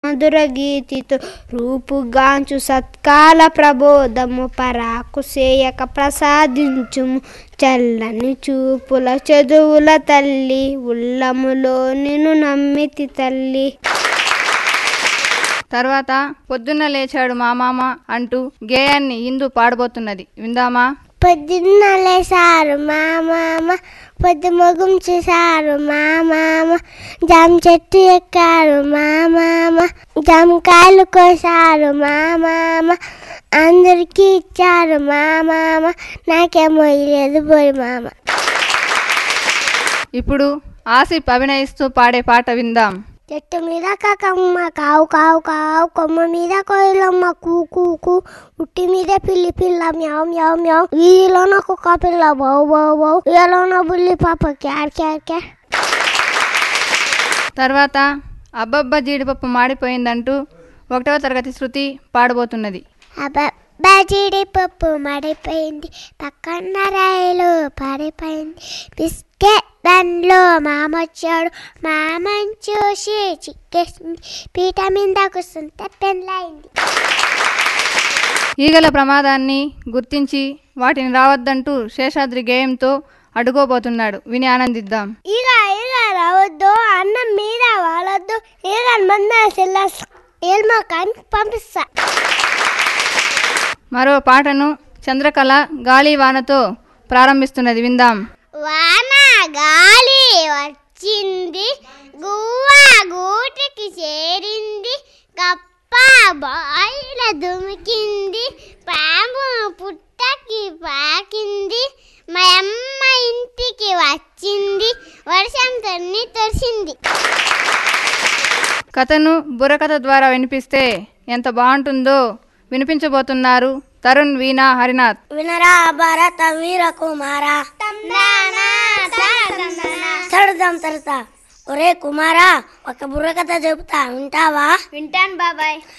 మధుర గీతితో రూపుగాంచు సత్కాల ప్రబోధము పరాకు సేయక ప్రసాదించుము చల్లని చూపుల చదువుల తల్లి ఉల్లములో నిన్ను నమ్మితి తల్లి. తర్వాత పొద్దున్న లేచాడు మా మామ అంటూ గేయాన్ని ఇందు పాడబోతున్నది, విందామా? పొద్దున్న లేసారు మా మామ, పొద్దు మొగం చూసారు మా మామ, జామ చెట్టు ఎక్కారు మా మామ, జామకాయలు కోసారు మా మామ, అందరికీ ఇచ్చారు మా మామ, నాకేమో లేదు పోయి మామ. ఇప్పుడు ఆసిఫ్ అభినయిస్తూ పాడే పాట విందాం. చెట్టు మీద కాకమ్మ కావు కావు కావు, కొమ్మ మీద కోయిలమ్మ కూ కూ కూ, ఉట్టి మీద పిల్లి పిల్ల మ్యావ్ మ్యావ్ మ్యావ్, వీధిలోన కుక్క పిల్ల బౌ బౌ బౌ, వీధిలోన బుల్లి పాప క్యార్ క్యార్ క్యార్. తర్వాత అబ్బబ్బ జీడిపప్పు మాడిపోయిందంటూ 1వ తరగతి శృతి పాడబోతున్నది. అబ్బబ్బా జీడిపప్పు మాడిపోయింది, పక్కన రైలు పాడిపోయింది, బిస్కెట్ దానిలో మామొచ్చాడు, మామని చూసి చిక్కేసింది, పీట మీద కూర్చుంటే పెళ్ళయింది. ఈగల ప్రమాదాన్ని గుర్తించి వాటిని రావద్దంటూ శేషాద్రి గేయంతో అడుగోబోతున్నాడు, విని ఆనందిద్దాం. ఈగ ఈగ రావద్దు, అన్నం మీద వాలొద్దు, ఈగ మంద ఏల్మకానికి పంపిస్తా. మరో పాటను చంద్రకళ గాలి వానతో ప్రారంభిస్తున్నది, విందాం. వాన గాలి వచ్చింది, గువ్వ గూటికి చేరింది, కప్ప బాయిల దుమికింది, పాము పుట్టకి పాకింది, మా అమ్మ ఇంటికి వచ్చింది, వర్షం తన్ని తొరిసింది. కథను బుర్రకథ ద్వారా వినిపిస్తే ఎంత బాగుంటుందో వినిపించబోతున్నారు తరుణ్, వీణా, హరినాథ్. వినరా భారత వీర కుమారా, తడుదాం తరుతా. ఒరే కుమారా, ఒక బుర్రకథ చెబుతా, వింటావా? వింటాను బాబాయ్.